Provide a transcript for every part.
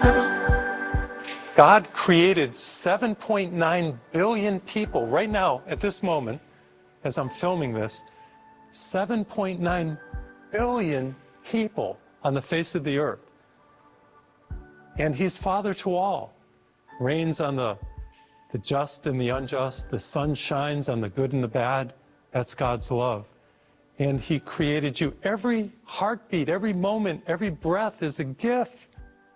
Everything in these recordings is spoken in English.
God created 7.9 billion people right now, at this moment, as I'm filming this, 7.9 billion people on the face of the earth. And He's Father to all, reigns on the just and the unjust, the sun shines on the good and the bad. That's God's love. And He created you. Every heartbeat, every moment, every breath is a gift.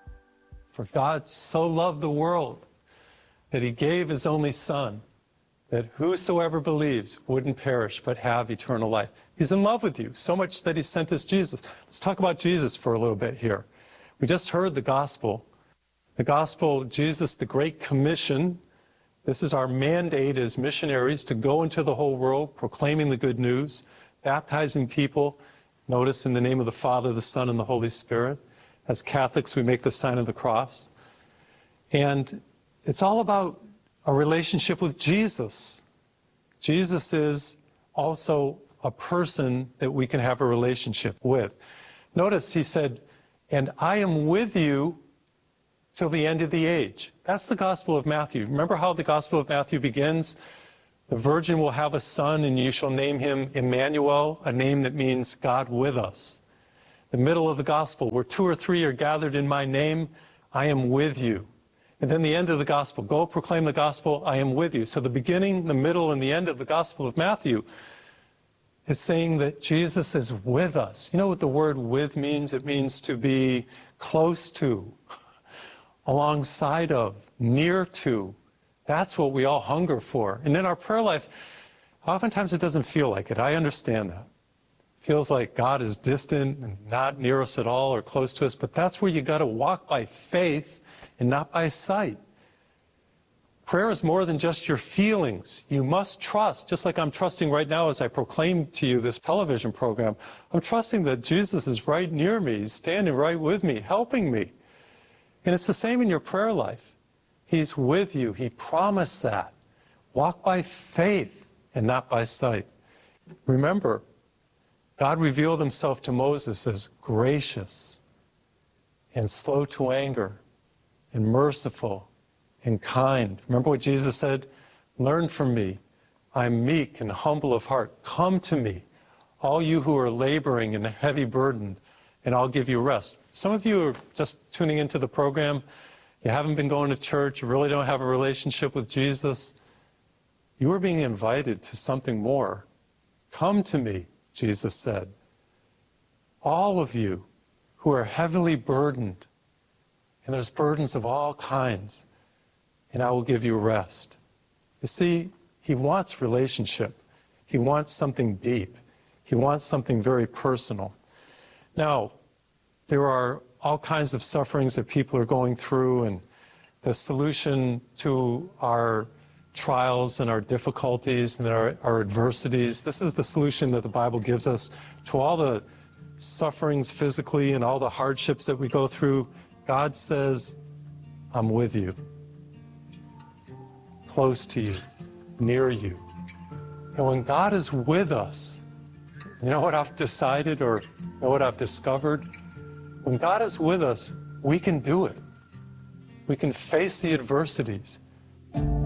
For God so loved the world that He gave His only Son, that whosoever believes wouldn't perish but have eternal life. He's in love with you, so much that He sent us Jesus. Let's talk about Jesus for a little bit here. We just heard the gospel. The gospel, Jesus, the Great Commission. This is our mandate as missionaries to go into the whole world, proclaiming the good news, baptizing people, notice in the name of the Father, the Son, and the Holy Spirit. As Catholics, we make the sign of the cross. And it's all about a relationship with Jesus. Jesus is also a person that we can have a relationship with. Notice He said, and I am with you till the end of the age. That's the Gospel of Matthew. Remember how the Gospel of Matthew begins? The virgin will have a son, and you shall name him Emmanuel, a name that means God with us. The middle of the gospel, where 2 or 3 are gathered in my name, I am with you. And then the end of the gospel, go proclaim the gospel, I am with you. So the beginning, the middle, and the end of the Gospel of Matthew is saying that Jesus is with us. You know what the word with means? It means to be close to, alongside of, near to. That's what we all hunger for. And in our prayer life, oftentimes it doesn't feel like it. I understand that. Feels like God is distant and not near us at all or close to us, but that's where you got to walk by faith and not by sight. Prayer is more than just your feelings. You must trust, just like I'm trusting right now as I proclaim to you this television program. I'm trusting that Jesus is right near me. He's standing right with me, helping me. And it's the same in your prayer life. He's with you. He promised that. Walk by faith and not by sight. Remember, God revealed Himself to Moses as gracious and slow to anger and merciful and kind. Remember what Jesus said? Learn from me. I'm meek and humble of heart. Come to me, all you who are laboring and heavy burdened, and I'll give you rest. Some of you are just tuning into the program. You haven't been going to church. You really don't have a relationship with Jesus. You are being invited to something more. Come to me, Jesus said. All of you who are heavily burdened, and there's burdens of all kinds, and I will give you rest. You see, He wants relationship. He wants something deep. He wants something very personal. Now, there are all kinds of sufferings that people are going through, and the solution to our trials and our difficulties and our adversities, this is the solution that the Bible gives us to all the sufferings physically and all the hardships that we go through. God says, I'm with you, close to you, near you. And when God is with us, you know what I've decided, or you know what I've discovered? When God is with us, we can do it. We can face the adversities.